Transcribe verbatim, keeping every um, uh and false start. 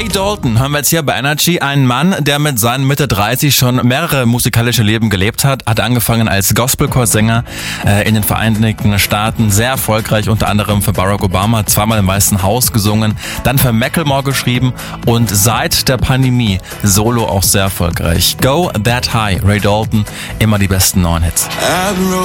Ray Dalton hören wir jetzt hier bei Energy. Ein Mann, der mit seinen Mitte dreißig schon mehrere musikalische Leben gelebt hat. Hat angefangen als Gospelchorsänger äh, in den Vereinigten Staaten. Sehr erfolgreich, unter anderem für Barack Obama, zweimal im Weißen Haus gesungen. Dann für Macklemore geschrieben und seit der Pandemie solo auch sehr erfolgreich. Go That High, Ray Dalton, immer die besten neuen Hits.